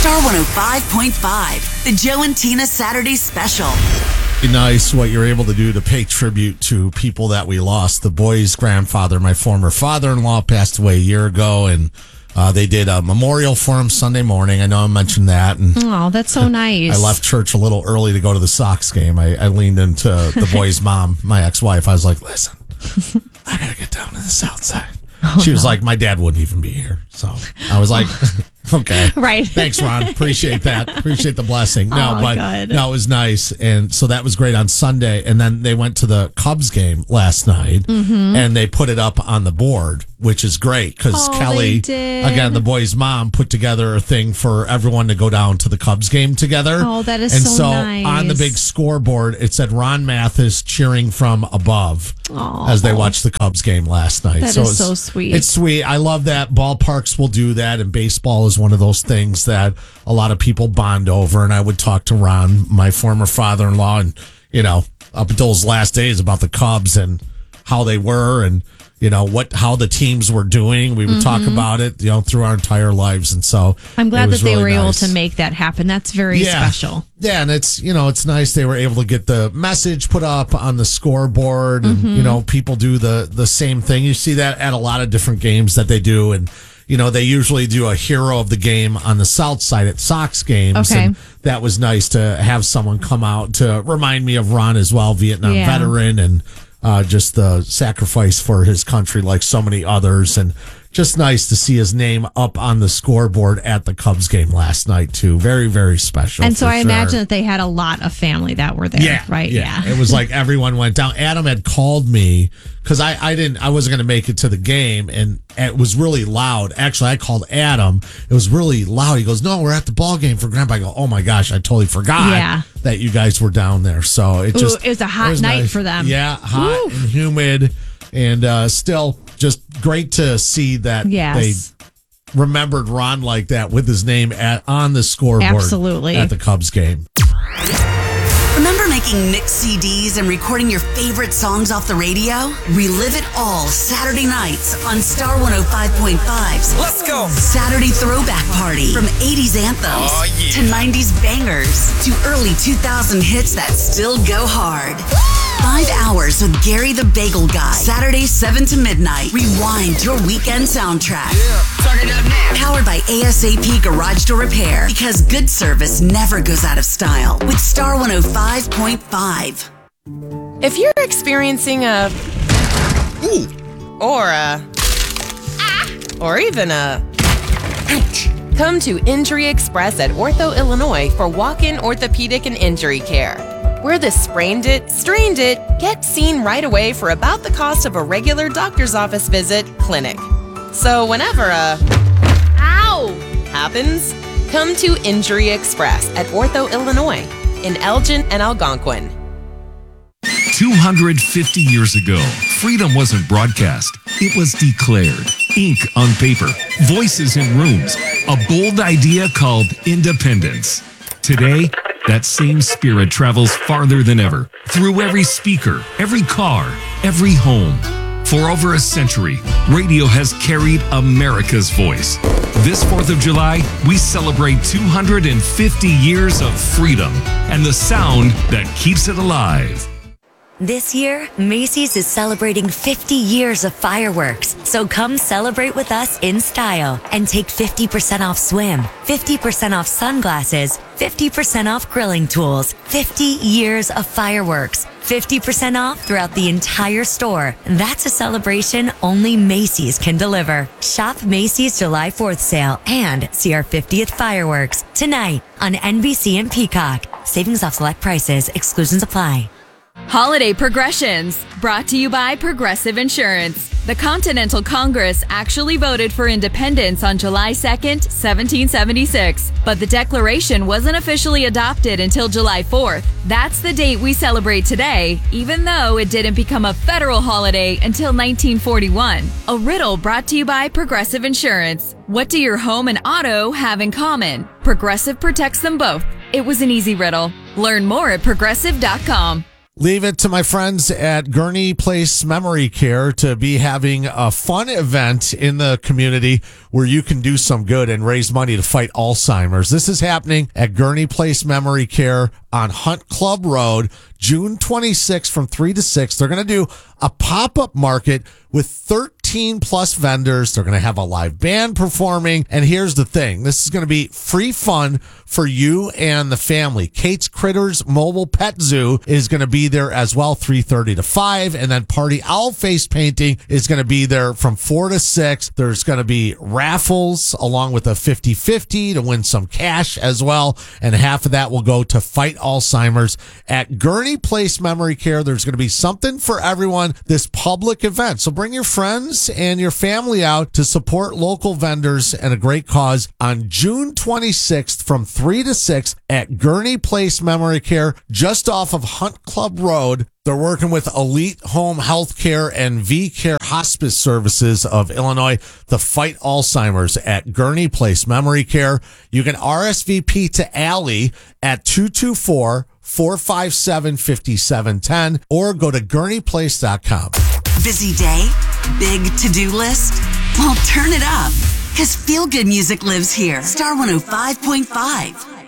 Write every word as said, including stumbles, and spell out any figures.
Star one oh five point five, the Joe and Tina Saturday Special. Nice what you're able to do to pay tribute to people that we lost. The boy's grandfather, my former father-in-law, passed away a year ago, and uh, they did a memorial for him Sunday morning. I know I mentioned that. And oh, that's so nice. I left church a little early to go to the Sox game. I, I leaned into the boy's mom, my ex-wife. I was like, listen, I got to get down to the south side. Oh, she was no. like, my dad wouldn't even be here. So I was like, okay. Right. Thanks, Ron. Appreciate that. Appreciate the blessing. No, oh, but God. no, it was nice. And so that was great on Sunday. And then they went to the Cubs game last night mm-hmm. and they put it up on the board, which is great because oh, Kelly, again, the boy's mom, put together a thing for everyone to go down to the Cubs game together. Oh, that is and so, so nice. on the big scoreboard, it said Ron Mathis cheering from above oh, as they watched the Cubs game last night. That so is so sweet. It's sweet. I love that. Ballparks will do that, and baseball is one of those things that a lot of people bond over. And I would talk to Ron, my former father-in-law, and, you know, up until his last days about the Cubs and how they were and, you know, what how the teams were doing. We would mm-hmm. talk about it, you know, through our entire lives. And so I'm glad that they really were nice. able to make that happen. That's very yeah. special. Yeah, and it's, you know, it's nice they were able to get the message put up on the scoreboard and, mm-hmm. you know, people do the, the same thing. You see that at a lot of different games that they do. And, you know, they usually do a hero of the game on the south side at Sox games. Okay. And that was nice to have someone come out to remind me of Ron as well, Vietnam yeah. veteran, and uh, just the sacrifice for his country like so many others. And just nice to see his name up on the scoreboard at the Cubs game last night, too. Very, very special. And so I sure. imagine that they had a lot of family that were there, yeah, right? Yeah. yeah. It was like everyone went down. Adam had called me because I, I didn't, I wasn't going to make it to the game, and it was really loud. Actually, I called Adam. It was really loud. He goes, no, we're at the ball game for Grandpa. I go, oh my gosh, I totally forgot yeah. that you guys were down there. So it just, Ooh, it was a hot it was night nice. for them. Yeah, hot Ooh. and humid, and uh, still just great to see that yes. they remembered Ron like that with his name at on the scoreboard. Absolutely. At the Cubs game. Remember making mixed C Ds and recording your favorite songs off the radio? Relive it all Saturday nights on Star one oh five point five's Let's go! Saturday Throwback Party. From eighties anthems oh, yeah. to nineties bangers to early two thousand hits that still go hard. Five hours with Gary the Bagel Guy. Saturday, seven to midnight. Rewind your weekend soundtrack. Yeah, turn it up now. Powered by A S A P Garage Door Repair. Because good service never goes out of style. With Star one oh five point five. If you're experiencing a... Ooh. Or a... Ah. Or even a... Ouch. Come to Injury Express at Ortho, Illinois for walk-in orthopedic and injury care. We're the sprained it, strained it, get seen right away for about the cost of a regular doctor's office visit clinic. So whenever a ow happens, come to Injury Express at Ortho, Illinois in Elgin and Algonquin. two hundred fifty years ago, freedom wasn't broadcast. It was declared. Ink on paper, voices in rooms, a bold idea called independence. Today, that same spirit travels farther than ever, through every speaker, every car, every home. For over a century, radio has carried America's voice. This fourth of July, we celebrate two hundred fifty years of freedom and the sound that keeps it alive. This year, Macy's is celebrating fifty years of fireworks. So come celebrate with us in style and take fifty percent off swim, fifty percent off sunglasses, fifty percent off grilling tools, fifty years of fireworks, fifty percent off throughout the entire store. That's a celebration only Macy's can deliver. Shop Macy's July fourth sale and see our fiftieth fireworks tonight on N B C and Peacock. Savings off select prices. Exclusions apply. Holiday Progressions, brought to you by Progressive Insurance. The Continental Congress actually voted for independence on July second, seventeen seventy-six, but the Declaration wasn't officially adopted until July fourth. That's the date we celebrate today, even though it didn't become a federal holiday until nineteen forty-one. A riddle brought to you by Progressive Insurance. What do your home and auto have in common? Progressive protects them both. It was an easy riddle. Learn more at progressive dot com. Leave it to my friends at Gurney Place Memory Care to be having a fun event in the community where you can do some good and raise money to fight Alzheimer's. This is happening at Gurney Place Memory Care on Hunt Club Road, June twenty-sixth from three to six. They're going to do a pop-up market with thirteen plus vendors. They're going to have a live band performing. And here's the thing. This is going to be free fun for you and the family. Kate's Critters Mobile Pet Zoo is going to be there as well, three thirty to five. And then Party Owl Face Painting is going to be there from four to six. There's going to be raffles along with a fifty-fifty to win some cash as well. And half of that will go to fight Alzheimer's at Gurney Place Memory Care. There's going to be something for everyone, this public event. So bring your friends and your family out to support local vendors and a great cause on June twenty-sixth from three to six at Gurney Place Memory Care, just off of Hunt Club Road. They're working with Elite Home Healthcare and V-Care Hospice Services of Illinois to fight Alzheimer's at Gurney Place Memory Care. You can R S V P to Allie at two two four, four five seven, five seven one zero or go to gurney place dot com. Busy day? Big to-do list? Well, turn it up, because feel-good music lives here. Star one oh five point five.